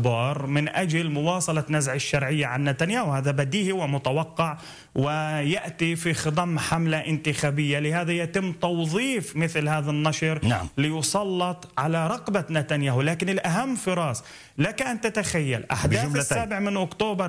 الأخبار من أجل مواصلة نزع الشرعية عن نتنياهو. هذا بديهي ومتوقع ويأتي في خضم حملة انتخابية، لهذا يتم توظيف مثل هذا النشر ليسلط على رقبة نتنياهو. لكن الأهم فراس، لك أن تتخيل أحداث 7 أكتوبر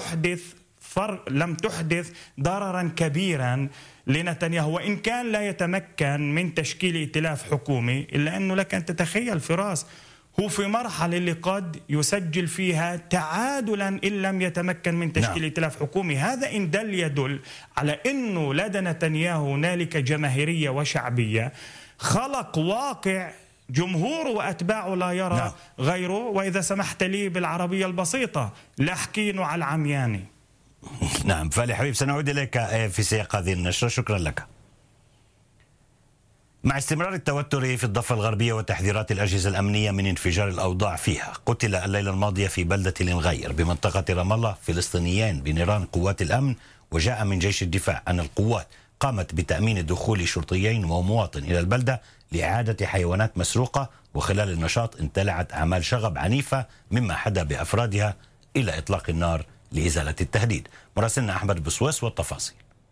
لم تحدث ضررا كبيرا لنتنياهو، وإن كان لا يتمكن من تشكيل ائتلاف حكومي، إلا أنه لك أن تتخيل فراس هو في مرحلة اللي قد يسجل فيها تعادلا إن لم يتمكن من تشكيل ائتلاف حكومي. هذا إن يدل على أنه لدى نتنياهو هنالك جماهيرية وشعبية، خلق واقع جمهور وأتباعه لا يرى غيره. وإذا سمحت لي بالعربية البسيطة، لحكينه على العمياني. نعم. فالي حبيب، سنعود إليك في سياق هذه النشرة. شكرا لك. مع استمرار التوتر في الضفة الغربية وتحذيرات الأجهزة الأمنية من انفجار الأوضاع فيها، قتل الليلة الماضية في بلدة الإنغير بمنطقة رام الله فلسطينيين بنيران قوات الأمن. وجاء من جيش الدفاع أن القوات قامت بتأمين دخول شرطيين ومواطن إلى البلدة لإعادة حيوانات مسروقة، وخلال النشاط امتلعت أعمال شغب عنيفة مما حدا بأفرادها إلى إطلاق النار لإزالة التهديد. مراسلنا أحمد بسويس والتفاصيل.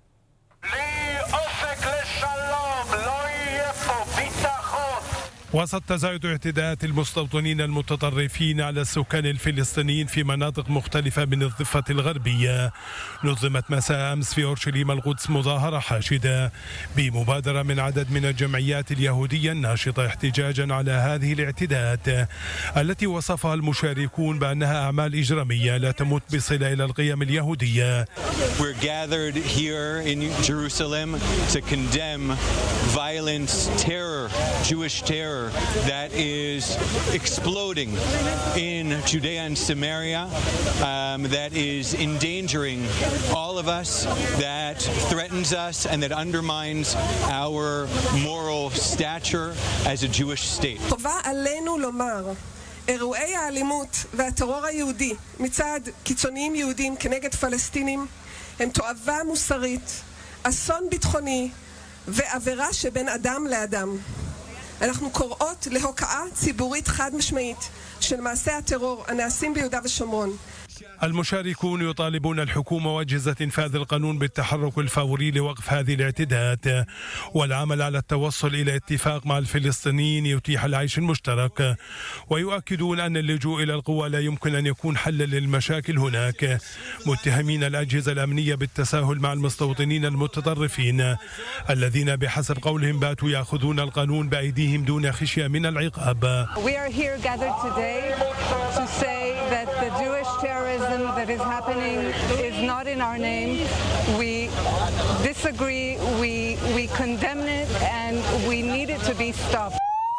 وسط تزايد اعتداءات المستوطنين المتطرفين على السكان الفلسطينيين في مناطق مختلفة من الضفة الغربية، نظمت مساء أمس في أورشليم القدس مظاهرة حاشدة بمبادرة من عدد من الجمعيات اليهودية الناشطة احتجاجا على هذه الاعتداءات التي وصفها المشاركون بأنها أعمال إجرامية لا تمت بصلة إلى القيم اليهودية. We're gathered here in Jerusalem to condemn violence, terror, Jewish terror that is exploding in Judea and Samaria, that is endangering all of us, that threatens us and that undermines our moral stature as a Jewish state. חובה עלינו לומר, אירועי האלימות והטרור היהודי מצד קיצוניים יהודים כנגד פלסטינים הם תועבה מוסרית, אסון ביטחוני ועבירה שבין אדם לאדם. אנחנו קוראות להוקעה ציבורית חד משמעית של מעשי הטרור הנעשים ביהודה ושומרון. المشاركون يطالبون الحكومة وأجهزة تنفاذ القانون بالتحرك الفوري لوقف هذه الاعتداءات والعمل على التوصل إلى اتفاق مع الفلسطينيين يتيح العيش المشترك، ويؤكدون أن اللجوء إلى القوى لا يمكن أن يكون حلا للمشاكل هناك، متهمين الأجهزة الأمنية بالتساهل مع المستوطنين المتطرفين الذين بحسب قولهم باتوا يأخذون القانون بأيديهم دون خشية من العقاب. We are here gathered today to say that the Jewish terrorism that is happening is not in our name. We disagree, we condemn it, and we need it to be stopped.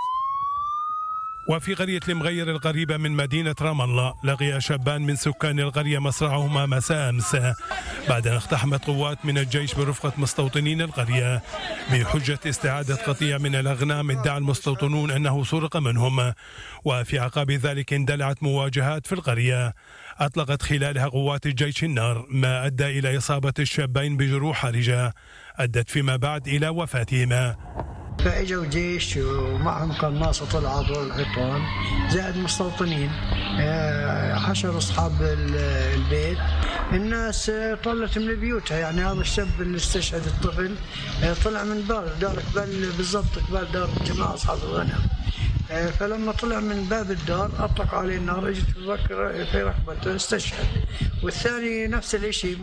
وفي قرية المغير القريبة من مدينة رام الله، لقي شابان من سكان القرية مصرعهما مساء أمس بعد أن اقتحمت قوات من الجيش برفقة مستوطنين القرية بحجة استعادة قطيع من الأغنام. ادعى المستوطنون أنه سرق منهم، وفي عقاب ذلك اندلعت مواجهات في القرية أطلقت خلالها قوات الجيش النار، ما أدى إلى إصابة الشابين بجروح حرجة أدت فيما بعد إلى وفاتهما. فاجوا جيش ومعهم قناصة طلعوا طول الحيطان زائد مستوطنين، حشروا أصحاب البيت. الناس طلت من بيوتها، يعني هذا الشاب اللي استشهد الطفل طلع من دار قبل بالضبط قبل دار جماعة أصحاب الغنم، فلما طلع من باب الدار أطلقوا عليه النار، اجت في ركبته استشهد، والثاني نفس الشيء.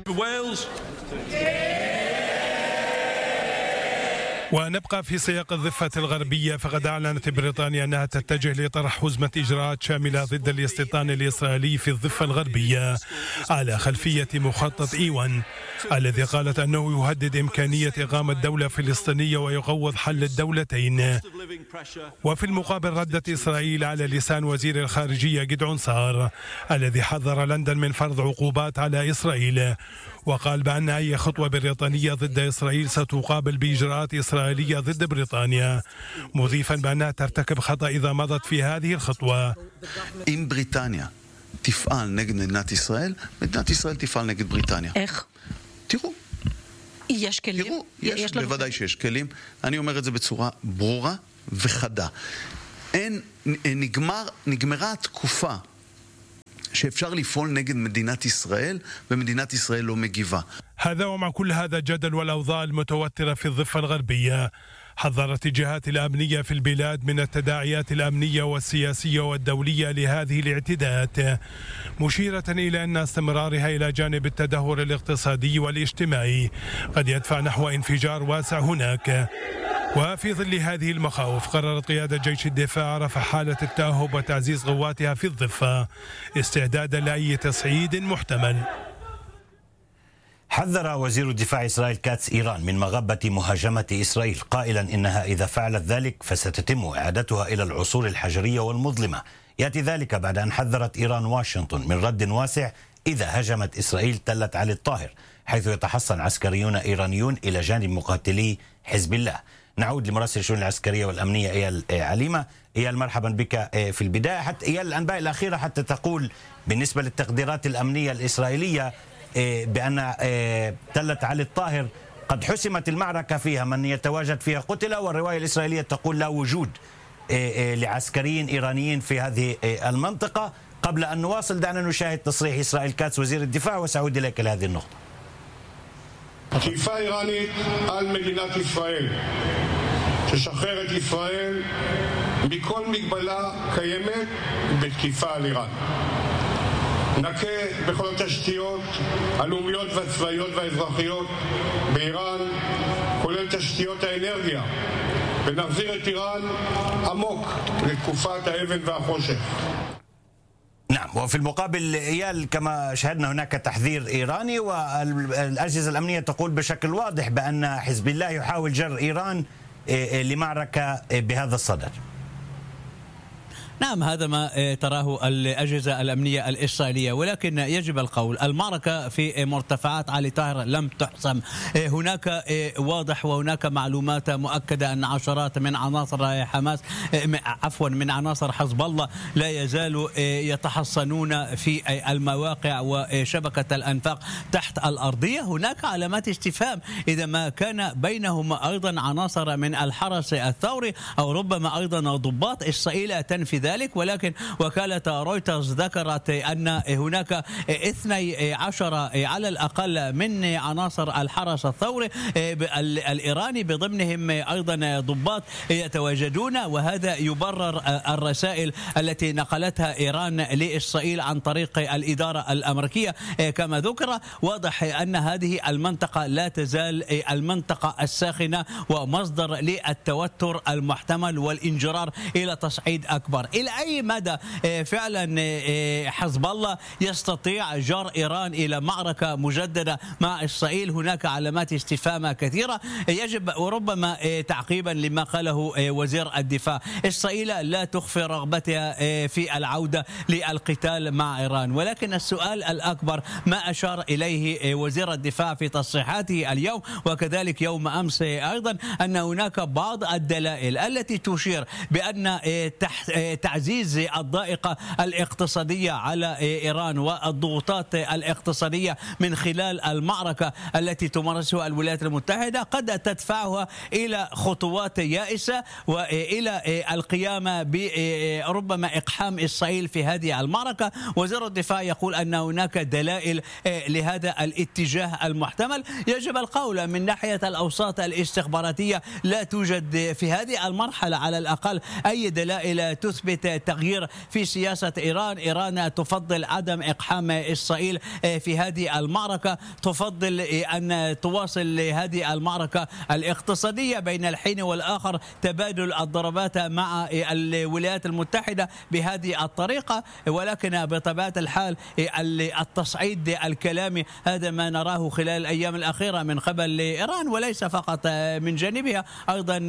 ونبقى في سياق الضفة الغربية، فقد أعلنت بريطانيا أنها تتجه لطرح حزمة إجراءات شاملة ضد الاستيطان الإسرائيلي في الضفة الغربية على خلفية مخطط إيوان الذي قالت أنه يهدد إمكانية إقامة دولة فلسطينية ويقوض حل الدولتين. وفي المقابل ردت إسرائيل على لسان وزير الخارجية جدعون سار الذي حذر لندن من فرض عقوبات على إسرائيل، وقال بأن أي خطوة بريطانية ضد إسرائيل ستقابل بإجراءات إسرائيلية ضد بريطانيا، مضيفا بأنها ترتكب خطأ إذا مضت في هذه الخطوة. אם בריטניה תפעל נגד מדינת ישראל, מדינת ישראל תפעל נגד בריטניה. איך? תראו. יש כלים? תראו, יש, בוודאי שיש כלים. אני אומר את זה בצורה ברורה וחדה. נגמרה התקופה שאפשר לפעול נגד מדינת ישראל ומדינת ישראל לא מגיבה. هذا ومع كل هذا الجدل والأوضاع المتوترة في الضفة الغربية، حذرت الجهات الأمنية في البلاد من التداعيات الأمنية والسياسية والدولية لهذه الاعتداءات، مشيرة إلى أن استمرارها إلى جانب التدهور الاقتصادي والاجتماعي قد يدفع نحو انفجار واسع هناك. وفي ظل هذه المخاوف قررت قيادة جيش الدفاع رفع حالة التأهب وتعزيز قواتها في الضفة استعدادا لأي تصعيد محتمل. حذر وزير الدفاع إسرائيل كاتس إيران من مغبة مهاجمة إسرائيل، قائلا إنها إذا فعلت ذلك فستتم إعادتها إلى العصور الحجرية والمظلمة. يأتي ذلك بعد أن حذرت إيران واشنطن من رد واسع إذا هجمت إسرائيل تلة علي الطاهر، حيث يتحصن عسكريون إيرانيون إلى جانب مقاتلي حزب الله. نعود لمراسل الشؤون العسكرية والأمنية إيال عليمة. إيال، مرحبا بك في البداية. حتى إيال، الأنباء الأخيرة حتى تقول بالنسبة للتقديرات الأمنية الإسرائيلية بأن تلة علي الطاهر قد حسمت المعركة فيها، من يتواجد فيها قتل، والرواية الإسرائيلية تقول لا وجود لعسكريين إيرانيين في هذه المنطقة. قبل أن نواصل دعنا نشاهد تصريح إسرائيل كاتس وزير الدفاع وسأعود إليك لهذه النقطة. שאיפה איראנית על מדינת ישראל תשחרר את ישראל מכל מגבלה קיימת בתקיפה על איראן. נקה בכל התשתיות הלאומיות והצבאיות והאזרחיות באיראן, כולל תשתיות האנרגיה, ונחזיר את איראן עמוק לתקופת האבן והחושך. نعم، وفي المقابل إيال كما شاهدنا هناك تحذير إيراني، والأجهزة الأمنية تقول بشكل واضح بأن حزب الله يحاول جر إيران لمعركة بهذا الصدد. نعم، هذا ما تراه الأجهزة الأمنية الإسرائيلية، ولكن يجب القول المعركة في مرتفعات علي طاهر لم تحسم. هناك واضح وهناك معلومات مؤكدة أن عشرات من عناصر حماس من عناصر حزب الله لا يزالوا يتحصنون في المواقع وشبكة الأنفاق تحت الأرضية. هناك علامات استفهام إذا ما كان بينهم أيضا عناصر من الحرس الثوري أو ربما أيضا ضباط. إسرائيل تنفي ذلك، ولكن وكالة رويترز ذكرت أن هناك 12 على الأقل من عناصر الحرس الثوري الإيراني بضمنهم أيضا ضباط يتواجدون، وهذا يبرر الرسائل التي نقلتها إيران لإسرائيل عن طريق الإدارة الأمريكية. كما ذكر واضح أن هذه المنطقة لا تزال المنطقة الساخنة ومصدر للتوتر المحتمل والانجرار إلى تصعيد أكبر. إلى أي مدى فعلا حزب الله يستطيع جر إيران إلى معركة مجددة مع إسرائيل؟ هناك علامات استفهام كثيرة. يجب وربما تعقيبا لما قاله وزير الدفاع، إسرائيل لا تخفي رغبتها في العودة للقتال مع إيران، ولكن السؤال الأكبر ما أشار إليه وزير الدفاع في تصريحاته اليوم وكذلك يوم أمس أيضا، أن هناك بعض الدلائل التي تشير بأن تعزيز الضائقة الاقتصادية على إيران والضغوطات الاقتصادية من خلال المعركة التي تمارسها الولايات المتحدة قد تدفعها إلى خطوات يائسة وإلى القيام بربما إقحام إسرائيل في هذه المعركة. وزير الدفاع يقول أن هناك دلائل لهذا الاتجاه المحتمل. يجب القول من ناحية الأوساط الاستخباراتية لا توجد في هذه المرحلة على الأقل أي دلائل تثبت تغيير في سياسة إيران. إيران تفضل عدم إقحام إسرائيل في هذه المعركة، تفضل أن تواصل هذه المعركة الاقتصادية بين الحين والآخر، تبادل الضربات مع الولايات المتحدة بهذه الطريقة. ولكن بطبيعة الحال التصعيد الكلامي هذا ما نراه خلال الأيام الأخيرة من قبل إيران، وليس فقط من جانبها، أيضا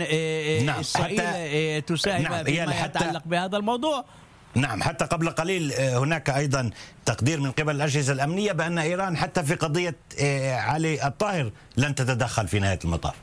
إسرائيل تساهم فيما يتعلق بهذا الموضوع. نعم، حتى قبل قليل هناك أيضا تقدير من قبل الأجهزة الأمنية بأن إيران حتى في قضية علي الطاهر لن تتدخل في نهاية المطاف.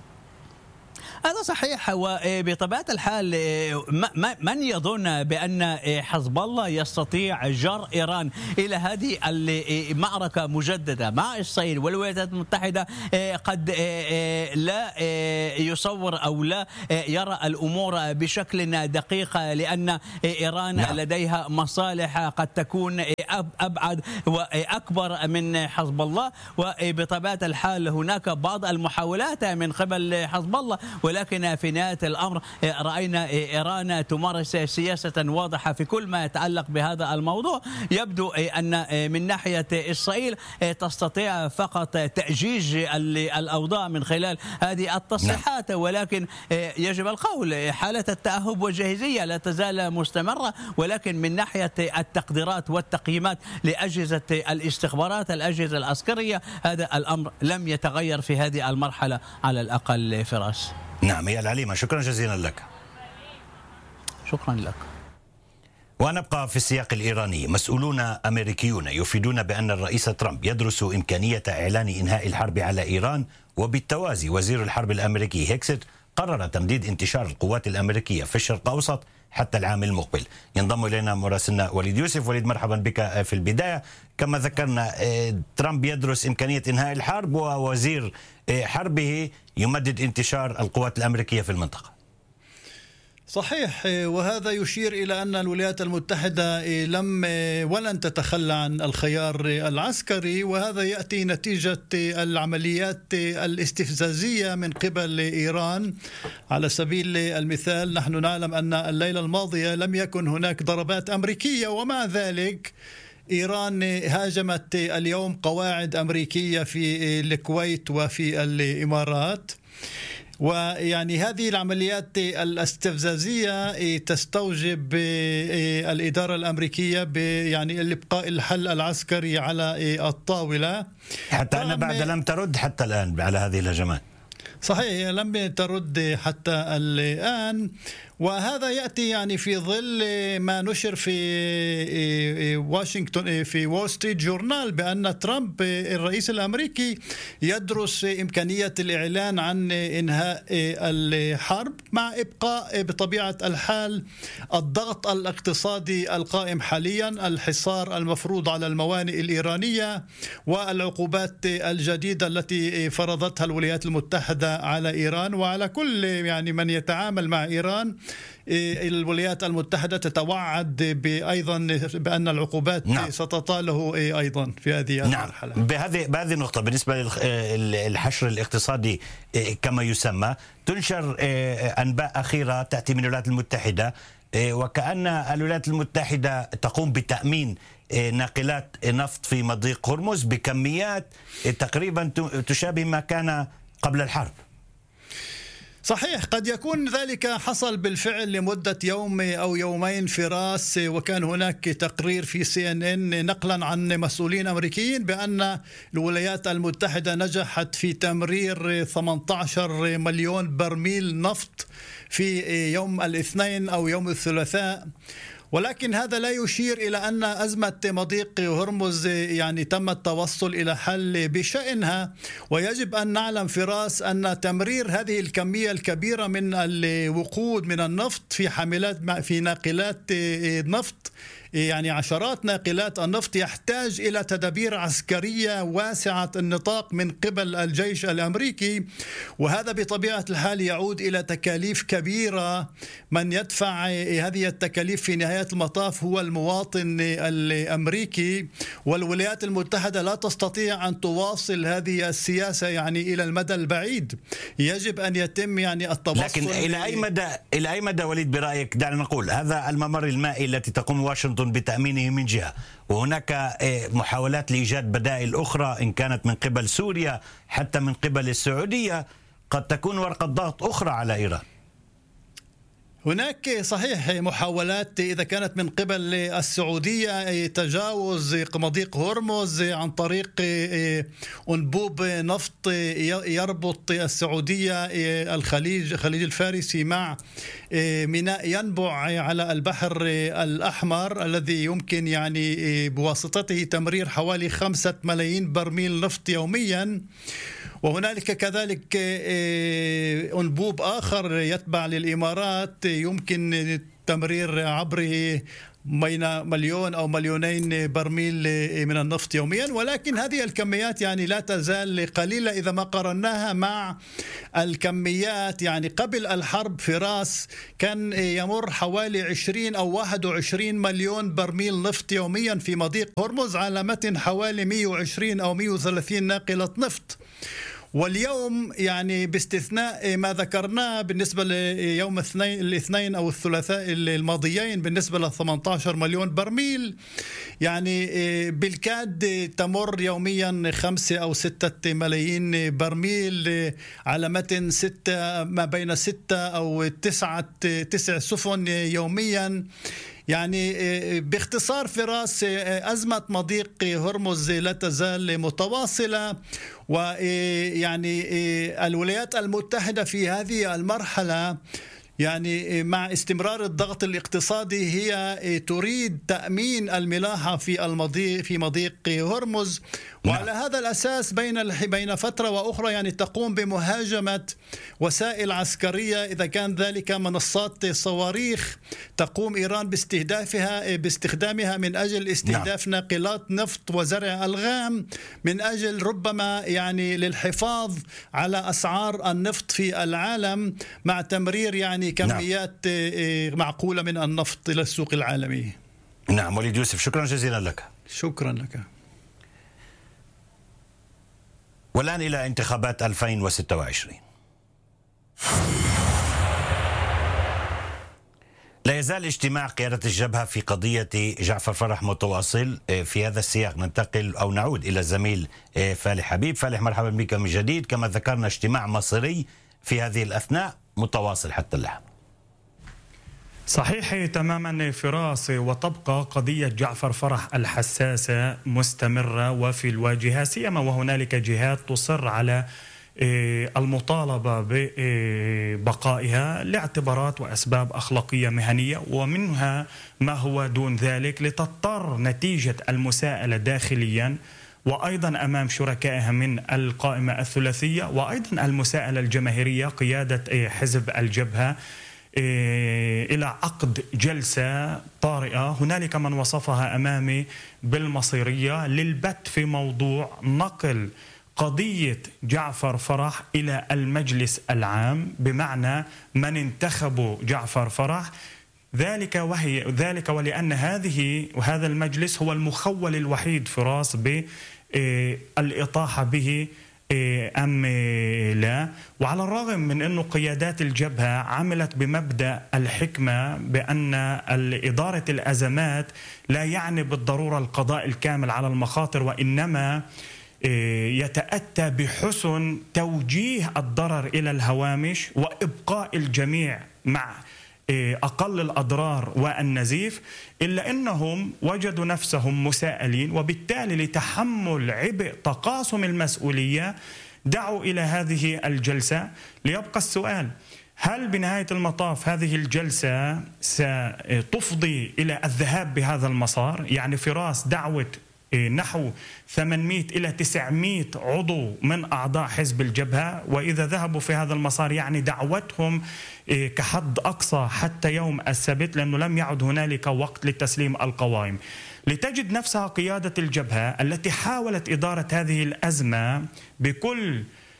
هذا صحيح، وبطبيعة الحال من يظن بأن حزب الله يستطيع جر إيران إلى هذه المعركة مجددة مع إسرائيل والولايات المتحدة قد لا يصور أو لا يرى الأمور بشكل دقيق، لأن إيران لديها مصالح قد تكون أبعد وأكبر من حزب الله. وبطبيعة الحال هناك بعض المحاولات من قبل حزب الله، ولكن في نهاية الأمر رأينا إيران تمارس سياسة واضحة في كل ما يتعلق بهذا الموضوع. يبدو أن من ناحية إسرائيل تستطيع فقط تأجيج الأوضاع من خلال هذه التصريحات، ولكن يجب القول حالة التأهب والجاهزية لا تزال مستمرة. ولكن من ناحية التقديرات والتقييمات لأجهزة الاستخبارات الأجهزة العسكرية هذا الأمر لم يتغير في هذه المرحلة على الأقل. فراس. نعم يا العليمة، شكرا جزيلا لك. شكرا لك. ونبقى في السياق الإيراني. مسؤولون أمريكيون يفيدون بأن الرئيس ترامب يدرس إمكانية إعلان إنهاء الحرب على إيران، وبالتوازي وزير الحرب الأمريكي هيكسيت قرر تمديد انتشار القوات الأمريكية في الشرق الأوسط حتى العام المقبل. ينضم إلينا مراسلنا وليد يوسف. وليد، مرحبا بك. في البداية كما ذكرنا ترامب يدرس إمكانية إنهاء الحرب، ووزير حربه يمدد انتشار القوات الأمريكية في المنطقة. صحيح، وهذا يشير إلى أن الولايات المتحدة ولن تتخلى عن الخيار العسكري، وهذا يأتي نتيجة العمليات الاستفزازية من قبل إيران. على سبيل المثال نحن نعلم أن الليلة الماضية لم يكن هناك ضربات أمريكية، ومع ذلك إيران هاجمت اليوم قواعد أمريكية في الكويت وفي الإمارات. ويعني هذه العمليات الاستفزازية تستوجب الإدارة الأمريكية يعني الإبقاء الحل العسكري على الطاولة، حتى أن بعد لم ترد حتى الآن على هذه الهجمات. صحيح، لم ترد حتى الآن، وهذا يأتي يعني في ظل ما نشر في واشنطن في وول ستريت جورنال بأن ترامب الرئيس الأمريكي يدرس إمكانية الإعلان عن إنهاء الحرب مع إبقاء بطبيعة الحال الضغط الاقتصادي القائم حاليا، الحصار المفروض على الموانئ الإيرانية، والعقوبات الجديدة التي فرضتها الولايات المتحدة على إيران وعلى كل يعني من يتعامل مع إيران. الولايات المتحدة تتوعد أيضا بأن العقوبات ستطاله أيضا في هذه المرحلة. بهذه النقطة بالنسبة للحشر الاقتصادي كما يسمى، تنشر أنباء أخيرة تأتي من الولايات المتحدة، وكأن الولايات المتحدة تقوم بتأمين ناقلات نفط في مضيق هرمز بكميات تقريبا تشابه ما كان قبل الحرب. صحيح، قد يكون ذلك حصل بالفعل لمدة يوم أو يومين فراس، وكان هناك تقرير في CNN نقلا عن مسؤولين أمريكيين بأن الولايات المتحدة نجحت في تمرير 18 مليون برميل نفط في يوم الاثنين أو يوم الثلاثاء. ولكن هذا لا يشير إلى أن أزمة مضيق هرمز يعني تم التوصل إلى حل بشأنها. ويجب أن نعلم فراس أن تمرير هذه الكمية الكبيرة من الوقود من النفط في حاملات في ناقلات نفط، يعني عشرات ناقلات النفط، يحتاج إلى تدابير عسكرية واسعة النطاق من قبل الجيش الأمريكي، وهذا بطبيعة الحال يعود إلى تكاليف كبيرة. من يدفع هذه التكاليف في نهاية المطاف هو المواطن الأمريكي، والولايات المتحدة لا تستطيع أن تواصل هذه السياسة يعني إلى المدى البعيد. يجب أن يتم يعني التوصل. لكن إلى أي مدى وليد برأيك، دعنا نقول هذا الممر المائي التي تقوم واشنطن بتأمينه من جهة، وهناك محاولات لإيجاد بدائل أخرى إن كانت من قبل سوريا حتى من قبل السعودية، قد تكون ورقة ضغط أخرى على إيران. هناك صحيح محاولات إذا كانت من قبل السعودية تجاوز مضيق هرمز عن طريق أنبوب نفط يربط السعودية الخليج الفارسي مع ميناء ينبع على البحر الأحمر، الذي يمكن يعني بواسطته تمرير حوالي 5 ملايين برميل نفط يوميا. وهنالك كذلك أنبوب آخر يتبع للإمارات يمكن تمرير عبره بين مليون أو مليونين برميل من النفط يوميا، ولكن هذه الكميات يعني لا تزال قليلة إذا ما قارناها مع الكميات يعني قبل الحرب. فراس كان يمر حوالي 20 أو 21 مليون برميل نفط يوميا في مضيق هرمز على متن حوالي 120 أو 130 ناقلة نفط. واليوم يعني باستثناء ما ذكرناه بالنسبة ليوم الاثنين أو الثلاثاء الماضيين بالنسبة ل 18 مليون برميل، يعني بالكاد تمر يوميا 5 أو 6 ملايين برميل على متن ما بين 6 أو 9 سفن يوميا. يعني باختصار فراس أزمة مضيق هرمز لا تزال متواصلة، ويعني الولايات المتحدة في هذه المرحلة يعني مع استمرار الضغط الاقتصادي هي تريد تأمين الملاحة في مضيق هرمز، وعلى هذا الأساس بين فترة وأخرى يعني تقوم بمهاجمة وسائل عسكرية، إذا كان ذلك منصات صواريخ تقوم إيران باستخدامها من أجل استهداف ناقلات نفط وزرع ألغام، من أجل ربما يعني للحفاظ على أسعار النفط في العالم مع تمرير يعني كميات معقولة من النفط إلى السوق العالمي. نعم وليد يوسف، شكرا جزيلا لك. شكرا لك. والآن إلى انتخابات 2026. لا يزال اجتماع قيادة الجبهة في قضية جعفر فرح متواصل. في هذا السياق ننتقل أو نعود إلى الزميل فالح حبيب. فالح، مرحبا بك من جديد. كما ذكرنا اجتماع مصيري في هذه الأثناء متواصل حتى الآن. صحيح تماما فراس، وتبقى قضية جعفر فرح الحساسة مستمرة وفي الواجهة، سيما وهنالك جهات تصر على المطالبة ببقائها لاعتبارات وأسباب أخلاقية مهنية، ومنها ما هو دون ذلك، لتضطر نتيجة المساءلة داخليا وأيضا أمام شركائها من القائمة الثلاثية، وأيضا المساءلة الجماهيرية قيادة حزب الجبهة إلى عقد جلسة طارئة. هنالك من وصفها أمامي بالمصيرية للبت في موضوع نقل قضية جعفر فرح إلى المجلس العام، بمعنى من انتخبوا جعفر فرح، ذلك ولأن هذا المجلس هو المخول الوحيد فراس بالإطاحة به أم لا. وعلى الرغم من أن قيادات الجبهة عملت بمبدأ الحكمة بأن إدارة الأزمات لا يعني بالضرورة القضاء الكامل على المخاطر، وإنما يتأتى بحسن توجيه الضرر إلى الهوامش وإبقاء الجميع مع أقل الأضرار والنزيف، إلا أنهم وجدوا نفسهم مسائلين، وبالتالي لتحمل عبء تقاسم المسؤولية دعوا إلى هذه الجلسة. ليبقى السؤال، هل بنهاية المطاف هذه الجلسة ستفضي إلى الذهاب بهذا المسار؟ يعني فراس دعوة نحو 800 إلى 900 عضو من أعضاء حزب الجبهة، وإذا ذهبوا في هذا المسار يعني دعوتهم كحد أقصى حتى يوم السبت، لأنه لم يعد هنالك وقت لتسليم القوائم. لتجد نفسها قيادة الجبهة التي حاولت إدارة هذه الأزمة بكل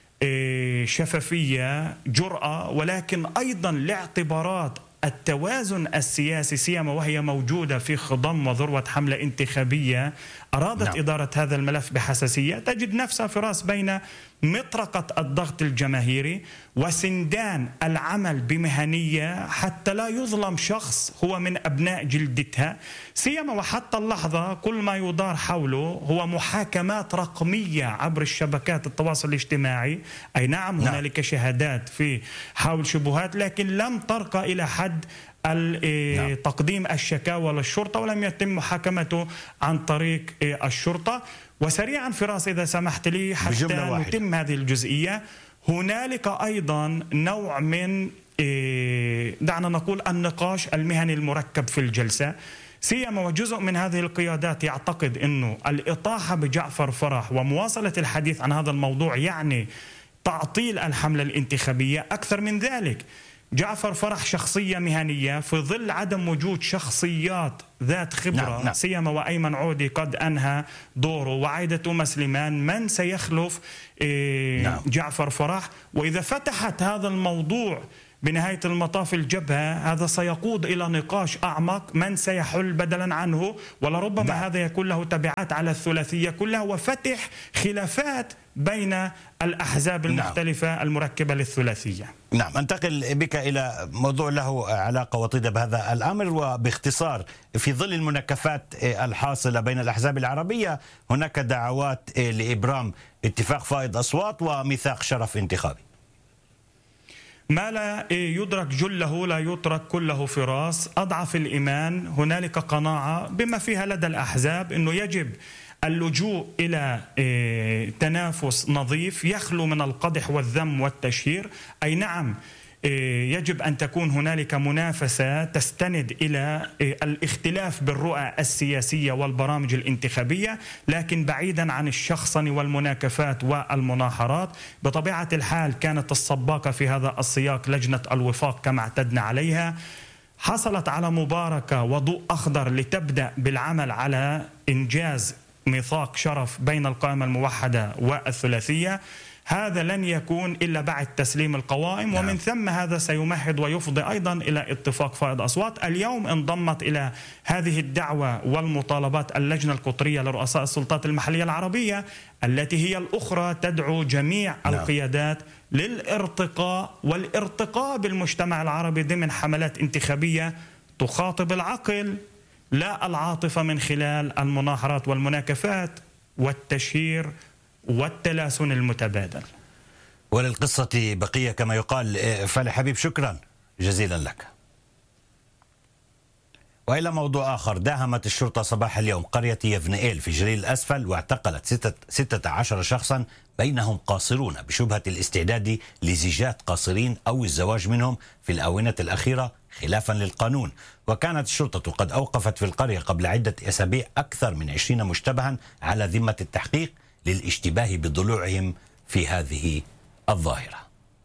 شفافية جرأة، ولكن أيضا لاعتبارات التوازن السياسي، سيما وهي موجودة في خضم وذروة حملة انتخابية أرادت إدارة هذا الملف بحساسية، تجد نفسها فراس بين مطرقة الضغط الجماهيري وسندان العمل بمهنية حتى لا يظلم شخص هو من أبناء جلدتها، سيما وحتى اللحظة كل ما يدار حوله هو محاكمات رقمية عبر الشبكات التواصل الاجتماعي. أي نعم هنالك شهادات في حول شبهات، لكن لم ترقى إلى حد تقديم الشكاوى للشرطة، ولم يتم محاكمته عن طريق الشرطة. وسريعا فراس إذا سمحت لي حتى نتم هذه الجزئية، هنالك أيضا نوع من دعنا نقول النقاش المهني المركب في الجلسة، سيما وجزء من هذه القيادات يعتقد أنه الإطاحة بجعفر فرح ومواصلة الحديث عن هذا الموضوع يعني تعطيل الحملة الانتخابية. أكثر من ذلك، جعفر فرح شخصية مهنية في ظل عدم وجود شخصيات ذات خبرة، سيما وأيمن عودي قد أنهى دوره، وعايدة توما سليمان، من سيخلف جعفر فرح؟ وإذا فتحت هذا الموضوع بنهاية المطاف الجبهة، هذا سيقود إلى نقاش أعمق، من سيحل بدلا عنه، ولربما هذا يكون له تبعات على الثلاثية كلها وفتح خلافات بين الأحزاب المختلفة المركبة للثلاثية. نعم، انتقل بك إلى موضوع له علاقة وطيدة بهذا الأمر، وباختصار في ظل المناكفات الحاصلة بين الأحزاب العربية هناك دعوات لإبرام اتفاق فائض أصوات وميثاق شرف انتخابي. ما لا يدرك جله لا يترك كله فراس. أضعف الإيمان هنالك قناعة بما فيها لدى الأحزاب أنه يجب اللجوء إلى تنافس نظيف يخلو من القدح والذم والتشهير. أي نعم، يجب أن تكون هنالك منافسة تستند إلى الاختلاف بالرؤى السياسية والبرامج الانتخابية، لكن بعيدا عن الشخصن والمناكفات والمناحرات. بطبيعة الحال كانت السباقة في هذا السياق لجنة الوفاق كما اعتدنا عليها، حصلت على مباركة وضوء أخضر لتبدأ بالعمل على إنجاز ميثاق شرف بين القائمة الموحدة والثلاثية. هذا لن يكون إلا بعد تسليم القوائم، ومن ثم هذا سيمهد ويفضي أيضا إلى اتفاق فائض أصوات. اليوم انضمت إلى هذه الدعوة والمطالبات اللجنة القطرية لرؤساء السلطات المحلية العربية، التي هي الأخرى تدعو جميع القيادات للارتقاء والارتقاء بالمجتمع العربي ضمن حملات انتخابية تخاطب العقل لا العاطفة من خلال المناحرات والمناكفات والتشهير والتلاسن المتبادل. وللقصة بقية كما يقال. فالح حبيب، شكرا جزيلا لك. وإلى موضوع آخر، داهمت الشرطة صباح اليوم قرية يفنئيل في جليل الأسفل واعتقلت 16 شخصا بينهم قاصرون بشبهة الاستعداد لزيجات قاصرين أو الزواج منهم في الآونة الأخيرة خلافا للقانون. وكانت الشرطة قد أوقفت في القرية قبل عدة أسابيع أكثر من 20 مشتبها على ذمة التحقيق للاشتباه بضلوعهم في هذه الظاهرة.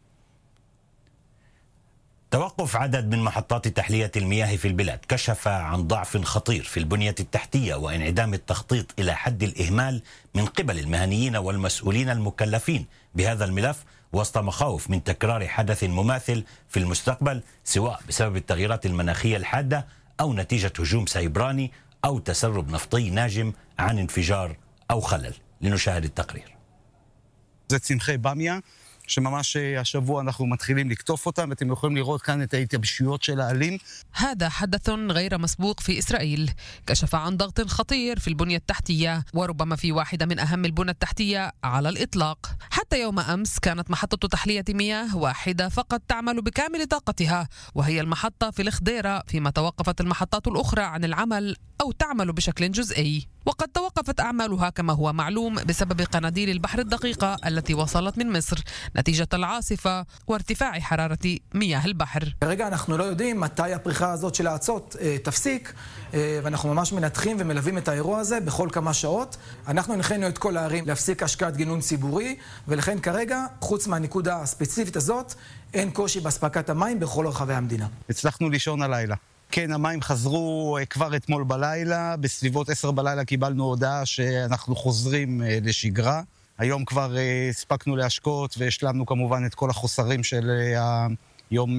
توقف عدد من محطات تحلية المياه في البلاد كشف عن ضعف خطير في البنية التحتية وانعدام التخطيط إلى حد الإهمال من قبل المهنيين والمسؤولين المكلفين بهذا الملف، وسط مخاوف من تكرار حدث مماثل في المستقبل، سواء بسبب التغييرات المناخية الحادة أو نتيجة هجوم سيبراني أو تسرب نفطي ناجم عن انفجار أو خلل. لنشاهد التقرير. זה צמחי במיה, שממש השבוע אנחנו מתחילים לקטוף אותם, ואתם יכולים לראות כאן את ההתייבשויות של העלים. هذا حدث غير مسبوق في إسرائيل، كشف عن ضغط خطير في البنية التحتية، وربما في واحدة من أهم البنى التحتية على الإطلاق. حتى يوم أمس كانت محطة تحلية مياه واحدة فقط تعمل بكامل طاقتها، وهي المحطة في الخضيرة، فيما توقفت المحطات الأخرى عن العمل أو تعمل بشكل جزئي. وقد توقفت أعمالها كما هو معلوم بسبب قناديل البحر الدقيقة التي وصلت من مصر نتيجة العاصفة وارتفاع حرارة مياه البحر. כרגע אנחנו לא יודעים מתי הפריחה הזאת של האצות תפסיק, ואנחנו ממש מנתחים ומלווים את האירוע הזה בכל כמה שעות. אנחנו הנחינו את כל הערים להפסיק השקעת גינון ציבורי, ולכן כרגע, חוץ מהנקודה הספציפית הזאת, אין קושי בהספקת המים בכל רחבי המדינה. הצלחנו לישון הלילה. כן, המים חזרו כבר אתמול בלילה, בסביבות 10 בלילה קיבלנו הודעה שאנחנו חוזרים לשגרה. היום כבר הספקנו להשקות והשלמנו כמובן את כל החוסרים של היום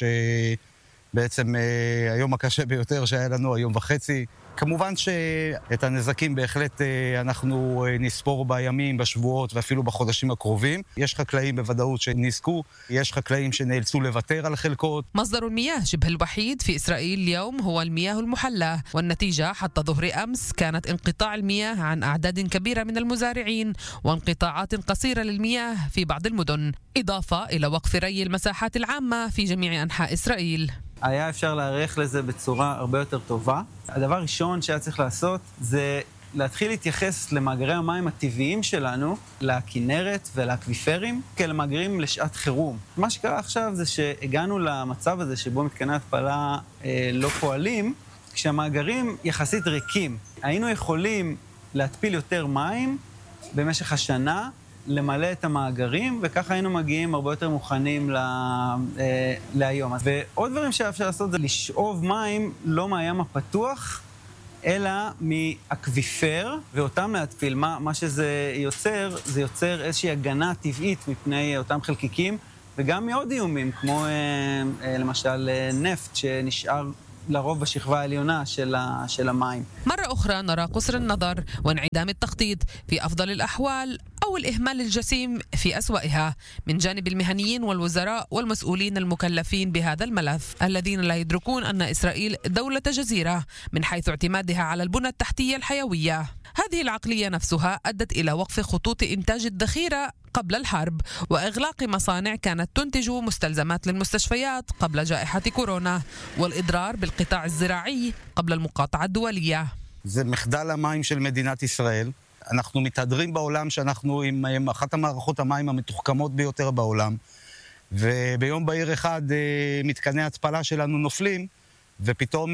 שבעצם היום הקשה ביותר שהיה לנו, היום וחצי. כמובן שאת הנזקים בהחלט אנחנו נספור בימים, בשבועות ואפילו בחודשים הקרובים. יש חקלאים בוודאות שנסקו, יש חקלאים שנאלצו לוותר על חלקות. مصدر المياه شبه الوحيد في إسرائيل اليوم هو المياه المحلاة، والنتيجة حتى ظهر أمس كانت انقطاع المياه عن أعداد كبيرة من المزارعين وانقطاعات قصيرة للمياه في بعض المدن، إضافة إلى وقف ري المساحات العامة في جميع أنحاء إسرائيل. היה אפשר להערך לזה בצורה הרבה יותר טובה. הדבר הראשון שהיה צריך לעשות זה להתחיל להתייחס למאגרי המים הטבעיים שלנו, לכנרת ולאקוויפרים, כאלה מאגרים לשעת חירום. מה שקרה עכשיו זה שהגענו למצב הזה שבו מתקני התפלה לא פועלים, כשהמאגרים יחסית ריקים. היינו יכולים להתפיל יותר מים במשך השנה, למלא את המאגרים, וככה היינו מגיעים הרבה יותר מוכנים להיום. ועוד דברים שאפשר לעשות זה לשאוב מים לא מהים הפתוח, אלא מאקוויפר, ואותם להתפיל. מה שזה יוצר, זה יוצר איזושהי הגנה טבעית מפני אותם חלקיקים, וגם מעוד איומים, כמו למשל נפט שנשאר لرب الشخباء اليونا شل الماء. مرة أخرى نرى قصر النظر وانعدام التخطيط في أفضل الأحوال أو الإهمال الجسيم في أسوأها من جانب المهنيين والوزراء والمسؤولين المكلفين بهذا الملف الذين لا يدركون أن إسرائيل دولة جزيرة من حيث اعتمادها على البنى التحتية الحيوية. هذه العقلية نفسها أدت إلى وقف خطوط إنتاج الذخيرة قبل الحرب وإغلاق مصانع كانت تنتج مستلزمات للمستشفيات قبل جائحة كورونا والإضرار بالقطاع الزراعي قبل المقاطعة الدولية. זה מחדל המים של מדינת ישראל. אנחנו מתהדרים בעולם שאנחנו עם אחת המערכות המים המתוחכמות ביותר בעולם, וביום בהיר אחד מתקני התפלה שלנו נופלים, ופתאום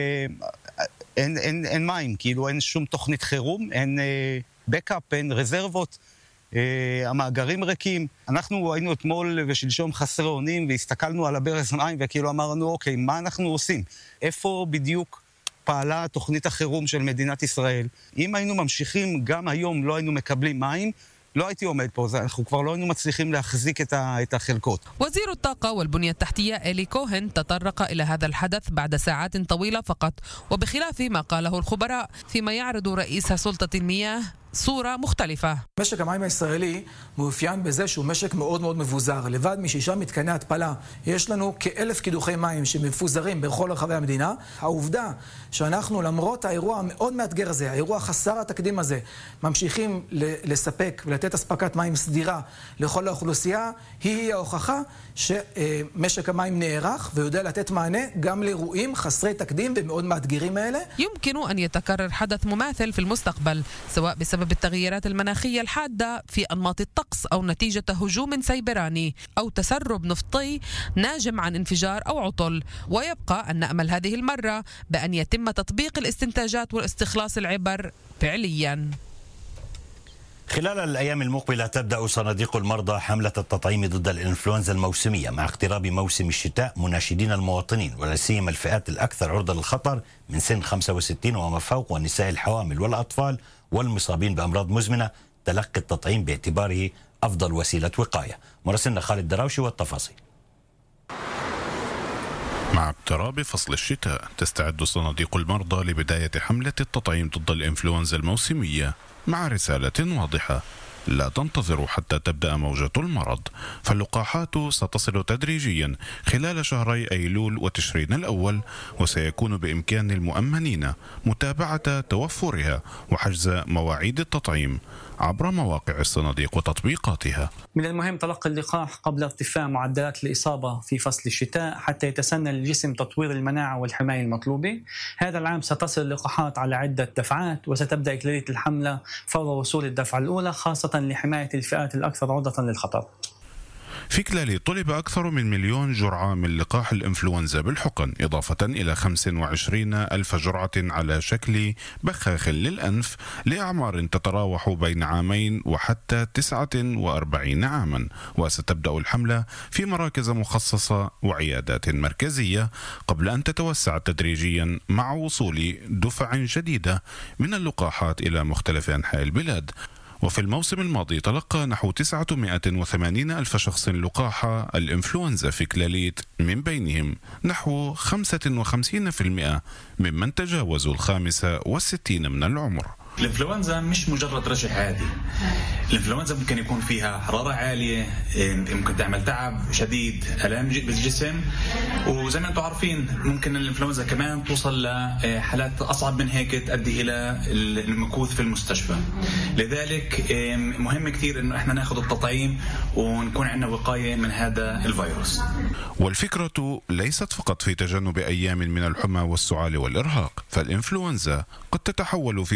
אין מים, כאילו אין שום תוכנית חירום, אין בקאפ, אין רזרבות, המאגרים ריקים. אנחנו היינו אתמול ושלשום חסרי אונים, והסתכלנו על הברז מים וכאילו אמרנו, אוקיי, מה אנחנו עושים? איפה בדיוק פעלה תוכנית החירום של מדינת ישראל? אם היינו ממשיכים, גם היום לא היינו מקבלים מים, לא הייתי עומד פה, אנחנו כבר לא היינו מצליחים להחזיק את החלקות. وزير الطاقة والبنية التحتية إلي كوهن تطرق إلى هذا الحدث بعد ساعات طويلة فقط، وبخلاف ما قاله الخبراء فيما يعرض رئيس سلطة المياه صورة مختلفة. משק המים הישראלי מאופיין בזה שהוא משק מאוד מאוד מבוזר. לבד מ6 מתקני התפלה יש לנו כ1,000 קידוחי מים שמפוזרים בכל רחבי המדינה. העובדה שאנחנו למרות האירוע המאוד מאתגר הזה, האירוע חסר התקדים הזה, ממשיכים לספק ולתת אספקת מים סדירה לכל האוכלוסייה, היא ההוכחה שמשק המים נערך ויודע לתת מענה גם לאירועים חסרי תקדים ומאוד מאתגרים האלה. يمكن أن يتكرر حدث مماثل في المستقبل سواء بسبب التغييرات المناخية الحادة في أنماط الطقس أو نتيجة هجوم سيبراني أو تسرب نفطي ناجم عن انفجار أو عطل، ويبقى أن نأمل هذه المرة بأن يتم تطبيق الاستنتاجات والاستخلاص العبر فعلياً. خلال الأيام المقبلة تبدأ صناديق المرضى حملة التطعيم ضد الإنفلونزا الموسمية مع اقتراب موسم الشتاء، مناشدين المواطنين ولا سيما الفئات الأكثر عرضة للخطر من سن 65 وما فوق والنساء الحوامل والأطفال والمصابين بأمراض مزمنة تلقي التطعيم باعتباره أفضل وسيلة وقاية. مراسلنا خالد دراوشي والتفاصيل. مع اقتراب فصل الشتاء تستعد صناديق المرضى لبداية حملة التطعيم ضد الإنفلونزا الموسمية مع رسالة واضحة: لا تنتظروا حتى تبدأ موجة المرض، فاللقاحات ستصل تدريجيا خلال شهري أيلول وتشرين الأول، وسيكون بإمكان المؤمنين متابعة توفرها وحجز مواعيد التطعيم عبر مواقع الصناديق وتطبيقاتها. من المهم تلقي اللقاح قبل ارتفاع معدلات الإصابة في فصل الشتاء حتى يتسنى للجسم تطوير المناعة والحماية المطلوبة. هذا العام ستصل اللقاحات على عدة دفعات، وستبدأ إكليلية الحملة فور وصول الدفعة الأولى خاصة لحماية الفئات الأكثر عرضة للخطر. في كلالي طلب أكثر من 1,000,000 جرعة من لقاح الإنفلونزا بالحقن، إضافة إلى 25,000 جرعة على شكل بخاخ للأنف لأعمار تتراوح بين 2 وحتى 49 عاما. وستبدأ الحملة في مراكز مخصصة وعيادات مركزية قبل أن تتوسع تدريجيا مع وصول دفع جديدة من اللقاحات إلى مختلف أنحاء البلاد. وفي الموسم الماضي تلقى نحو 980,000 شخص لقاح الإنفلونزا في كلاليت، من بينهم نحو 55% ممن تجاوزوا 65 من العمر. الانفلونزا مش مجرد رشح عادي. الانفلونزا ممكن يكون فيها حرارة عالية، ممكن تعمل تعب شديد، ألم بالجسم، وزي ما انتم عارفين ممكن الانفلونزا كمان توصل لحالات أصعب من هيك تؤدي إلى المكوث في المستشفى. لذلك مهم كثير إنه احنا ناخذ التطعيم ونكون عندنا وقاية من هذا الفيروس. والفكرة ليست فقط في تجنب أيام من الحمى والسعال والإرهاق، فالإنفلونزا قد تتحول في بعض الحالات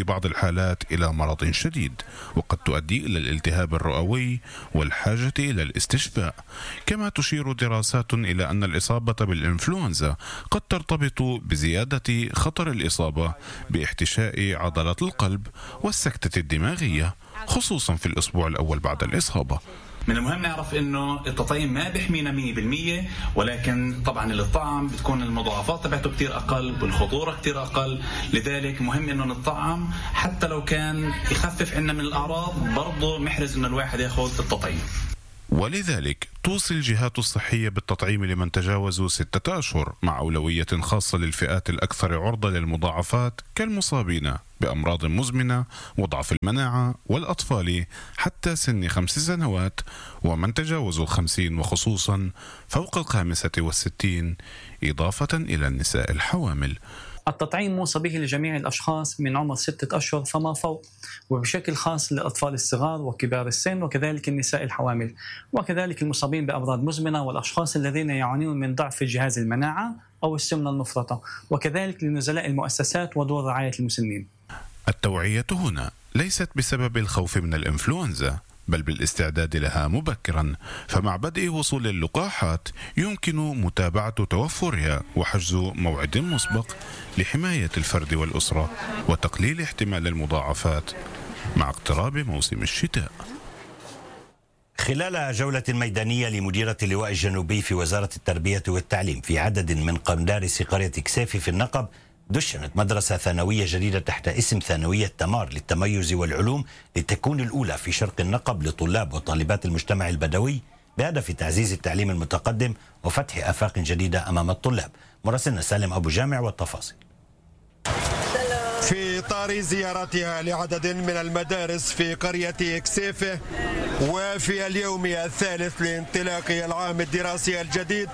الحالات إلى مرض شديد، وقد تؤدي إلى الالتهاب الرئوي والحاجة إلى الاستشفاء. كما تشير دراسات إلى أن الإصابة بالإنفلونزا قد ترتبط بزيادة خطر الإصابة باحتشاء عضلات القلب والسكتة الدماغية، خصوصا في الأسبوع الأول بعد الإصابة. من المهم نعرف انه التطعيم ما بيحمينا 100%، ولكن طبعا الطعم بتكون المضاعفات تبعته كتير اقل والخطوره كتير اقل، لذلك مهم انه نطعم حتى لو كان يخفف عنا من الاعراض، برضه محرز انه الواحد ياخذ التطعيم. ولذلك توصي الجهات الصحية بالتطعيم لمن تجاوزوا 6 أشهر، مع أولوية خاصة للفئات الأكثر عرضة للمضاعفات كالمصابين بأمراض مزمنة وضعف المناعة والأطفال حتى سن 5 سنوات ومن تجاوزوا 50 وخصوصا فوق 65، إضافة إلى النساء الحوامل. التطعيم موصى به لجميع الأشخاص من عمر 6 أشهر فما فوق، وبشكل خاص للأطفال الصغار وكبار السن وكذلك النساء الحوامل، وكذلك المصابين بأمراض مزمنة والأشخاص الذين يعانون من ضعف في جهاز المناعة أو السمنة المفرطة، وكذلك لنزلاء المؤسسات ودور رعاية المسنين. التوعية هنا ليست بسبب الخوف من الإنفلونزا، بل بالاستعداد لها مبكرا، فمع بدء وصول اللقاحات يمكن متابعة توفرها وحجز موعد مسبق لحماية الفرد والأسرة وتقليل احتمال المضاعفات مع اقتراب موسم الشتاء. خلال جولة ميدانية لمديرة اللواء الجنوبي في وزارة التربية والتعليم في عدد من مدارس قرية كسيفي في النقب، دشنت مدرسة ثانوية جديدة تحت اسم ثانوية تمار للتميز والعلوم لتكون الأولى في شرق النقب لطلاب وطالبات المجتمع البدوي بهدف تعزيز التعليم المتقدم وفتح آفاق جديدة أمام الطلاب. مراسلنا سالم أبو جامع والتفاصيل. في إطار زيارتها لعدد من المدارس في قرية كسيفة وفي اليوم الثالث لانطلاق العام الدراسي الجديد،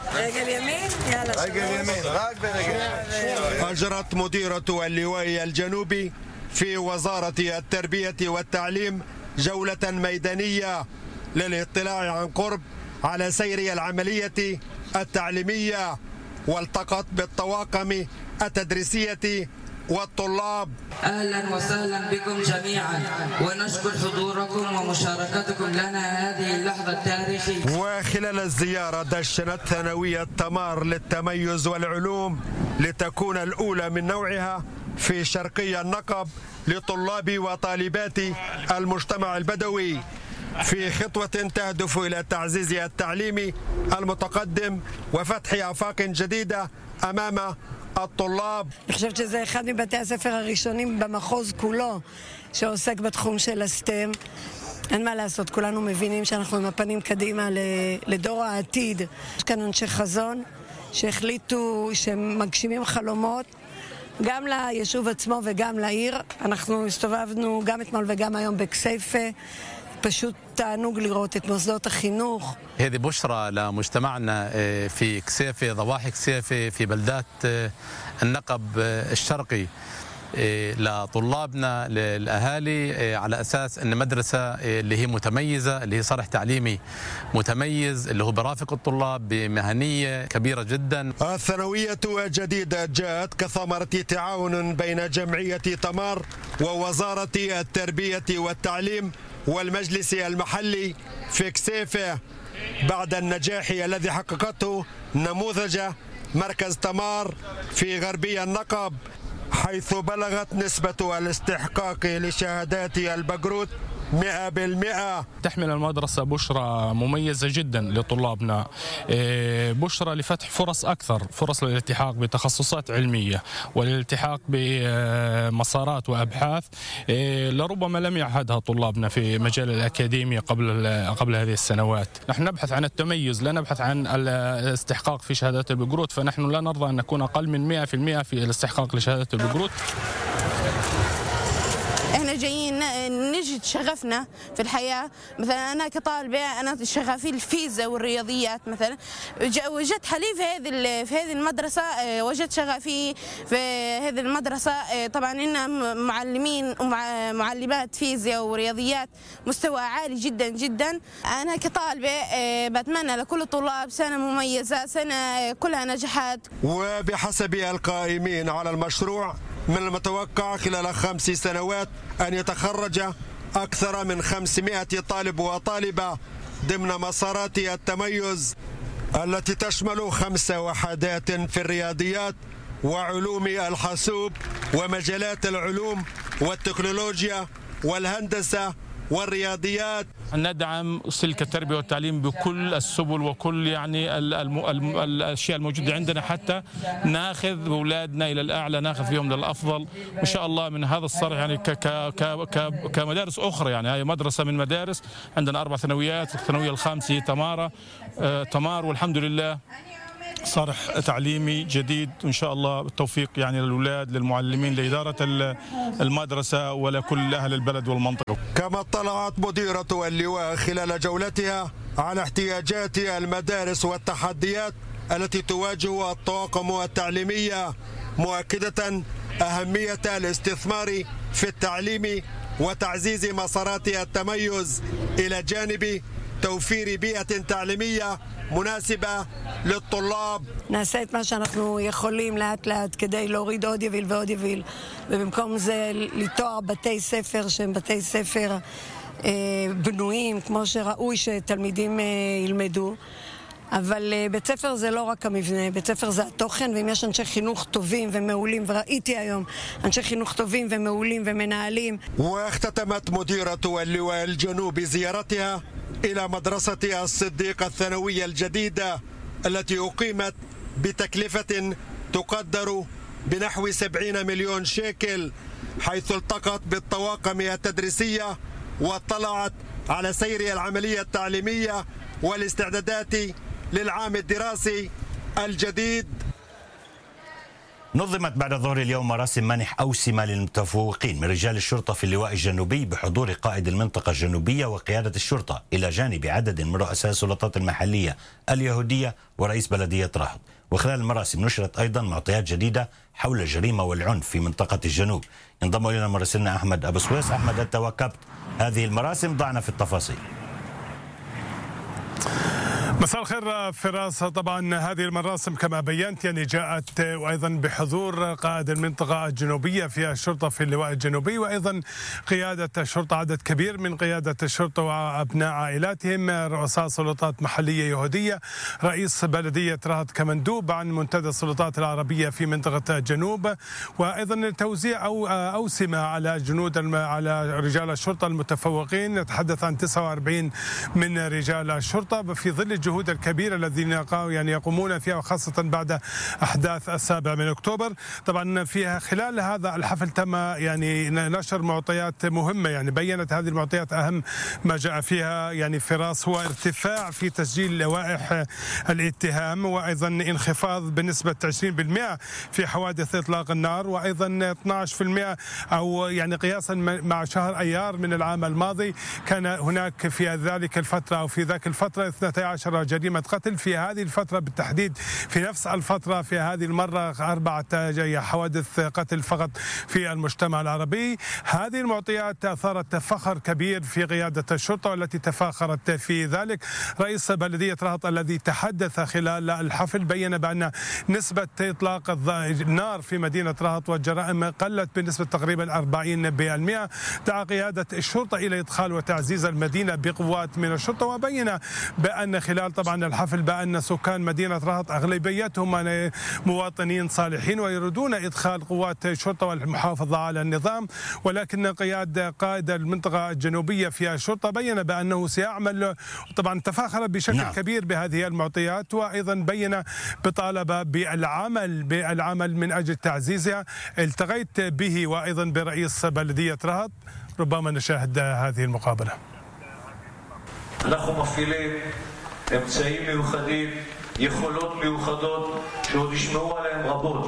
أجرت مديرة اللواء الجنوبي في وزارة التربية والتعليم جولة ميدانية للاطلاع عن قرب على سير العملية التعليمية، والتقت بالطواقم التدريسية والطلاب. أهلا وسهلا بكم جميعا، ونشكر حضوركم ومشاركتكم لنا هذه اللحظة التاريخية. وخلال الزيارة دشنت ثانوية تمار للتميز والعلوم لتكون الأولى من نوعها في شرقي النقب لطلاب وطالبات المجتمع البدوي، في خطوة تهدف إلى تعزيز التعليم المتقدم وفتح آفاق جديدة أمام الطلاب. אני חושבת שזה אחד מבתי הספר הראשונים במחוז כולו שעוסק בתחום של הסטם. אין מה לעשות, כולנו מבינים שאנחנו עם הפנים קדימה לדור העתיד. יש כאן אנשי חזון שהחליטו שהם מגשימים חלומות גם ליישוב עצמו וגם לעיר. אנחנו הסתובבנו גם אתמול וגם היום בכסייפה. פשוט תענוג לראות את מוסדות החינוך. هذه بشرى لمجتمعنا في كسيفة، ضواحي كسيفة في بلدات النقب الشرقي، لطلابنا للأهالي، على أساس أن مدرسة اللي هي متميزة، اللي هي صرح تعليمي متميز اللي هو برافق الطلاب بمهنية كبيرة جدا. الثانوية الجديدة جاءت كثمرة تعاون بين جمعية تمار ووزارة التربية والتعليم والمجلس المحلي في كسيفة بعد النجاح الذي حققته نموذج مركز تمار في غربي النقب، حيث بلغت نسبة الاستحقاق لشهادات البكالوريوس 100%. تحمل المدرسة بشرى مميزة جدا لطلابنا، بشرى لفتح فرص أكثر، فرص للالتحاق بتخصصات علمية والالتحاق بمسارات وأبحاث لربما لم يعهدها طلابنا في مجال الأكاديمية قبل هذه السنوات. نحن نبحث عن التميز، لا نبحث عن الاستحقاق في شهادات البكالوريوس، فنحن لا نرضى أن نكون أقل من 100% في الاستحقاق لشهادات البكالوريوس. احنا جايين نجد شغفنا في الحياه، مثلا انا كطالبه انا شغفي الفيزياء والرياضيات، مثلا وجدت حالي في هذه المدرسه، وجدت شغفي في هذه المدرسه. طبعا ان معلمين ومعلمات فيزياء ورياضيات مستوى عالي جدا جدا. انا كطالبه بتمنى لكل الطلاب سنه مميزه، سنه كلها نجاحات. وبحسب القائمين على المشروع من المتوقع خلال 5 سنوات أن يتخرج أكثر من 500 طالب وطالبة ضمن مسارات التميز التي تشمل 5 وحدات في الرياضيات وعلوم الحاسوب ومجالات العلوم والتكنولوجيا والهندسة والرياضيات. ندعم سلك التربية والتعليم بكل السبل وكل يعني الأشياء الموجودة عندنا حتى ناخذ أولادنا إلى الأعلى، ناخذ فيهم للأفضل إن شاء الله من هذا الصرح. يعني كمدارس أخرى، يعني هي مدرسة من مدارس عندنا 4 ثانويات، الثانوية الخامسة تمار، والحمد لله صرح تعليمي جديد وإن شاء الله بالتوفيق يعني للأولاد، للمعلمين، لإدارة المدرسة ولكل أهل البلد والمنطقة. كما اطلعت مديرة اللواء خلال جولتها على احتياجات المدارس والتحديات التي تواجه الطواقم التعليمية، مؤكدة أهمية الاستثمار في التعليم وتعزيز مسارات التميز إلى جانب توفير بيئة تعليمية مناسبة ללטולב. נעשה את מה שאנחנו יכולים לאט לאט כדי להוריד עוד יביל ועוד יביל, ובמקום זה ליטוע בתי ספר שהם בתי ספר בנויים כמו שראוי שתלמידים ילמדו. אבל בית ספר זה לא רק המבנה, בית ספר זה התוכן, ואם יש אנשי חינוך טובים ומעולים, וראיתי היום אנשי חינוך טובים ומעולים ומנהלים. واختتمت مديرة اللواء الجنوبي زيارتها إلى مدرسة الصديق الثانوية الجديدة التي أقيمت بتكلفة تقدر بنحو 70 مليون شيكل، حيث التقت بالطواقم التدريسية واطلعت على سير العملية التعليمية والاستعدادات للعام الدراسي الجديد. نظمت بعد ظهر اليوم مراسم منح أوسمة للمتفوقين من رجال الشرطة في اللواء الجنوبي بحضور قائد المنطقة الجنوبية وقيادة الشرطة، إلى جانب عدد من رؤساء السلطات المحلية اليهودية ورئيس بلدية رهط. وخلال المراسم نشرت أيضا معطيات جديدة حول الجريمة والعنف في منطقة الجنوب. ينضم إلينا مراسلنا أحمد أبو سويس. أحمد، أنت واكبت هذه المراسم، ضعنا في التفاصيل. مساء الخير فراس. طبعا هذه المراسم كما بينت يعني جاءت وايضا بحضور قائد المنطقه الجنوبيه في الشرطه في اللواء الجنوبي، وايضا قياده الشرطه، عدد كبير من قياده الشرطه وابناء عائلاتهم، رؤساء سلطات محليه يهوديه، رئيس بلديه رهط كمندوب عن منتدى السلطات العربيه في منطقه الجنوب، وايضا توزيع او اوسمه على على رجال الشرطه المتفوقين. نتحدث عن 49 من رجال الشرطه في ظل الجهود الكبيرة الذين يعني يقومون فيها، وخاصة بعد أحداث 7 أكتوبر. طبعا فيها خلال هذا الحفل تم يعني نشر معطيات مهمة، يعني بيّنت هذه المعطيات أهم ما جاء فيها يعني فراس هو ارتفاع في تسجيل لوائح الاتهام، وأيضا انخفاض بنسبة 20% في حوادث إطلاق النار، وأيضا 12% أو يعني قياسا مع شهر أيار من العام الماضي كان هناك في ذلك الفترة أو في ذاك الفترة 12 جريمة قتل. في هذه الفترة بالتحديد في نفس الفترة في هذه المرة 4 حوادث قتل فقط في المجتمع العربي. هذه المعطيات أثارت فخر كبير في قيادة الشرطة، والتي تفاخرت في ذلك رئيس بلدية رهط الذي تحدث خلال الحفل، بيّن بأن نسبة إطلاق النار في مدينة رهط والجرائم قلت بنسبة تقريبا 40%. دعا قيادة الشرطة إلى إدخال وتعزيز المدينة بقوات من الشرطة، وبين بأن خلال طبعا الحفل بأن سكان مدينة رهط أغلبيتهم مواطنين صالحين ويريدون إدخال قوات الشرطة والمحافظة على النظام، ولكن قائد المنطقة الجنوبية في الشرطة بين بأنه سيعمل. طبعا تفاخر بشكل كبير بهذه المعطيات، وأيضا بين بطالبة بالعمل من أجل تعزيزها. التقيت به وأيضا برئيس بلدية رهط، ربما نشاهد هذه المقابلة. אנחנו מפעילים אמצעים מיוחדים, יכולות מיוחדות שעוד ישמעו עליהם רבות,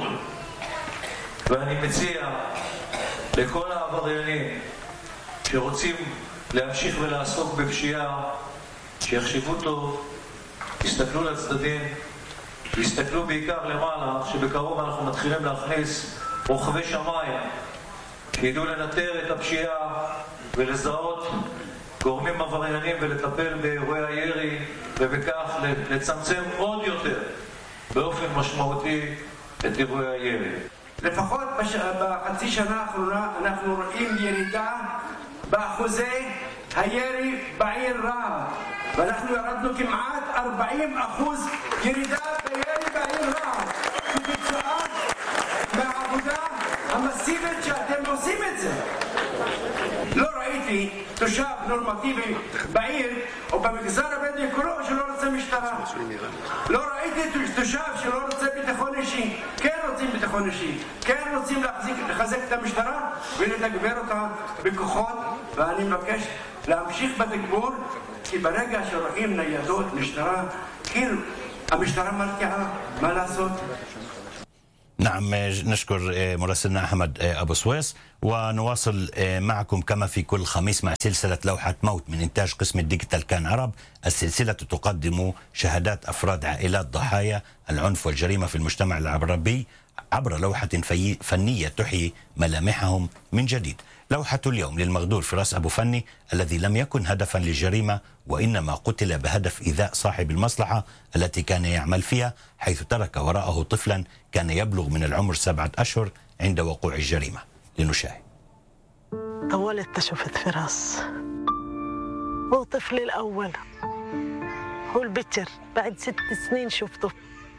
ואני מציע לכל העבריינים שרוצים להמשיך ולעסוק בפשיעה שיחשבו טוב, יסתכלו לצדדים, יסתכלו בעיקר למעלה, שבקרוב אנחנו מתחילים להכניס רוכבי שמיים שידעו לנטר את הפשיעה ולזהות גורמים עבריינים ולטפל באירועי הירי, ובכך לצמצם עוד יותר באופן משמעותי את אירועי הירי. לפחות בחצי שנה האחרונה אנחנו רואים ירידה באחוזי הירי בעיר רהט, ואנחנו ירדנו כמעט 40% ירידה בירי בעיר רהט כתוצאה מהעבודה המסיבית שאתם עושים את זה. לא ראיתי תושב נורמטיבי בעיר או במגזר הבדואי כולו שלא רוצה משטרה. לא ראיתי תושב שלא רוצה ביטחון אישי. כן רוצים ביטחון אישי, כן רוצים לחזק את המשטרה ולתגבר אותה בכוחות, ואני מבקש להמשיך בתגבור, כי ברגע שרואים ניידות משטרה, כאילו המשטרה מרתיעה, מה לעשות? نعم، نشكر مراسلنا أحمد أبو سويس، ونواصل معكم كما في كل خميس مع سلسلة لوحة موت من إنتاج قسم الديجيتال كان عرب. السلسلة تقدم شهادات أفراد عائلات ضحايا العنف والجريمة في المجتمع العربي عبر لوحة فنية تحيي ملامحهم من جديد. لوحة اليوم للمغدور فراس أبو فني الذي لم يكن هدفا للجريمة، وإنما قتل بهدف إيذاء صاحب المصلحة التي كان يعمل فيها، حيث ترك وراءه طفلا كان يبلغ من العمر 7 أشهر عند وقوع الجريمة. لنشاهد. طولت شفت فراس، هو طفلي الأول، هو البكر، بعد 6 سنين شفته،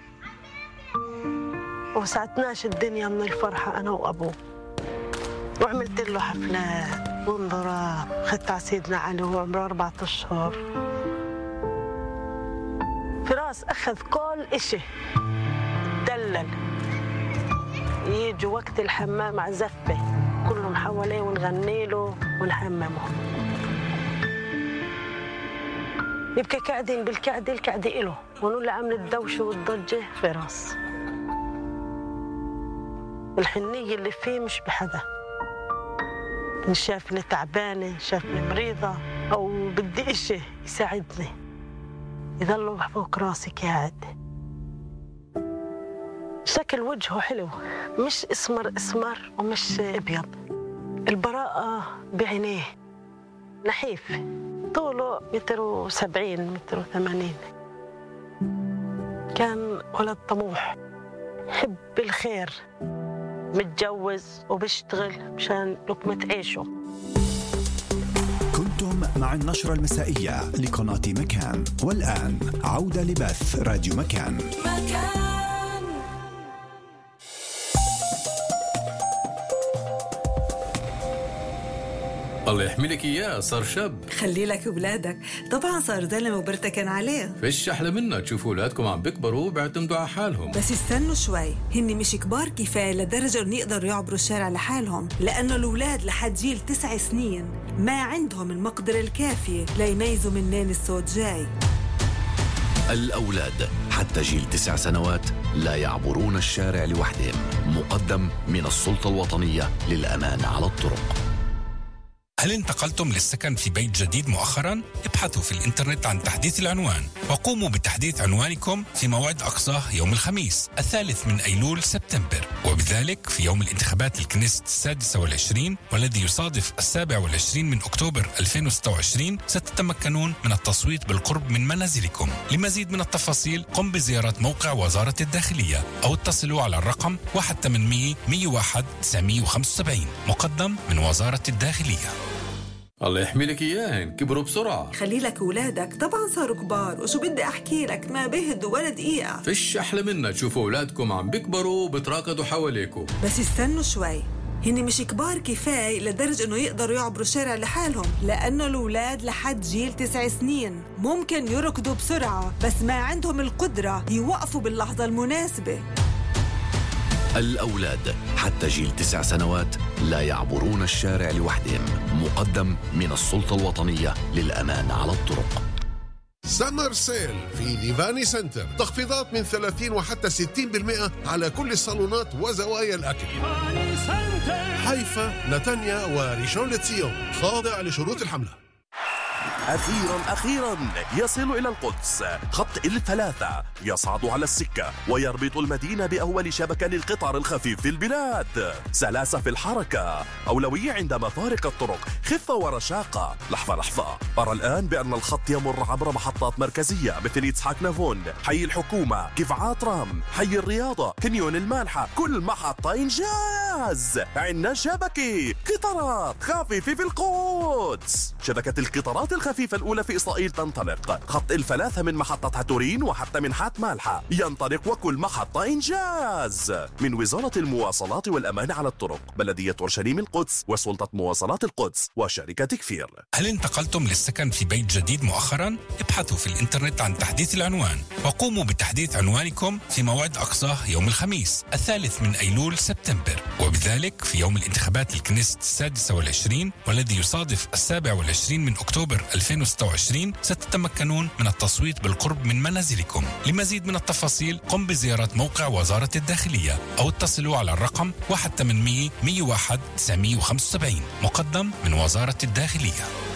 وسعتناش الدنيا من الفرحة أنا وأبوه، وعملت له حفلات وانظرات، خدت على سيدنا علي وهو عمره 4 أشهر. فراس أخذ كل إشي، دلل، يجوا وقت الحمام على زفة كلهم حواليه ونغني له ونحممه، يبقى قاعدين بالكعدة، الكعدة إله، ونقول له عمل الدوشة والضجة فراس. الحنية اللي فيه مش بحدا، إن شافني تعبانة، شافني مريضة أو بدي إشي يساعدني، يضل فوق راسي قاعد. شكل وجهه حلو، مش اسمر ومش ابيض، البراءة بعينيه، نحيف، طوله 1.70 1.80. كان ولد طموح، حب الخير، متجوز وبيشتغل مشان لقمة عيشه. كنتم مع النشرة المسائية لقناة مكان، والآن عودة لبث راديو مكان. الله يحملك إياه، صار شاب. خلي لك أولادك، طبعا صار زلمة وبرتكن عليه. فيش أحلى منها تشوفوا أولادكم عم بيكبروا وبيعتمدوا على حالهم. بس استنوا شوي، هن مش كبار كفاية لدرجة إنه يقدروا يعبروا الشارع لحالهم، لأنه الأولاد لحد جيل 9 سنين ما عندهم المقدرة الكافية ليميزوا منين الصوت جاي. الأولاد حتى جيل 9 سنوات لا يعبرون الشارع لوحدهم، مقدم من السلطة الوطنية للأمان على الطرق. هل انتقلتم للسكن في بيت جديد مؤخراً؟ ابحثوا في الإنترنت عن تحديث العنوان وقوموا بتحديث عنوانكم في موعد أقصاه يوم الخميس 3 من أيلول سبتمبر، وبذلك في يوم الانتخابات للكنيست 26 والذي يصادف 27 من أكتوبر 2026 ستتمكنون من التصويت بالقرب من منازلكم. لمزيد من التفاصيل قم بزيارة موقع وزارة الداخلية أو اتصلوا على الرقم 1-800-101-975 مقدم من وزارة الداخلية. الله يحملك إياهن، كبروا بسرعة. خلي لك أولادك، طبعا صاروا كبار، وشو بدي أحكي لك ما بيهدوا ولا دقيقة. فيش أحلى منها تشوفوا أولادكم عم بيكبروا وبتراكضوا حواليكم. بس استنوا شوي، هن مش كبار كفاية لدرجة إنه يقدروا يعبروا الشارع لحالهم، لأنه الأولاد لحد جيل 9 سنين ممكن يركضوا بسرعة، بس ما عندهم القدرة يوقفوا باللحظة المناسبة. الأولاد حتى جيل 9 سنوات لا يعبرون الشارع لوحدهم، مقدم من السلطة الوطنية للأمان على الطرق. سمر سيل في ديفاني سنتر، تخفيضات من 30 وحتى 60% على كل الصالونات وزوايا الأكل. حيفا، نتانيا وريشون لتسيون، خاضع لشروط الحملة. أخيراً يصل إلى القدس خط ال3، يصعد على السكة ويربط المدينة بأول شبكة للقطار الخفيف في البلاد. سلاسة في الحركة، أولوية عند مفارق الطرق، خفة ورشاقة. لحظة، أرى الآن بأن الخط يمر عبر محطات مركزية مثل إسحاق نافون، حي الحكومة، قفعات رام، حي الرياضة، كنيون المالحة، كل محطة إنجاز. إنجاز. عنا شبكة قطارات خفيفة في القدس. شبكة القطارات الخفيفة الأولى في إسرائيل تنطلق. خط الفلاثة من محطة هاتورين وحتى منحات مالحة ينطلق، وكل محطة إنجاز. من وزارة المواصلات والأمان على الطرق، بلدية أورشليم القدس، وسلطة مواصلات القدس، وشركة كفير. هل انتقلتم للسكن في بيت جديد مؤخرا؟ ابحثوا في الإنترنت عن تحديث العنوان وقوموا بتحديث عنوانكم في موعد أقصاه يوم الخميس 3 أيلول سبتمبر، وبذلك في يوم الانتخابات للكنيست 26 والذي يصادف 27 من أكتوبر 2026 ستتمكنون من التصويت بالقرب من منازلكم. لمزيد من التفاصيل قم بزيارة موقع وزارة الداخلية أو اتصلوا على الرقم 1-800-101-975 مقدم من وزارة الداخلية.